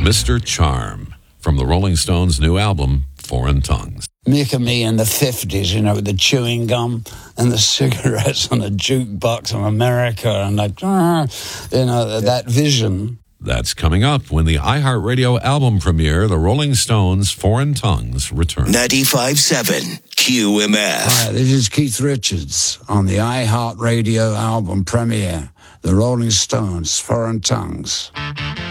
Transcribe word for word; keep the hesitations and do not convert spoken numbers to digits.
Mister Charm, from the Rolling Stones' new album, Foreign Tongues. Mick and me in the fifties, you know, with the chewing gum and the cigarettes on a jukebox in America, and like, you know, that vision. That's coming up when the iHeartRadio album premiere, The Rolling Stones' Foreign Tongues, returns. ninety-five point seven Q M F. Hi, this is Keith Richards on the iHeartRadio album premiere, The Rolling Stones' Foreign Tongues.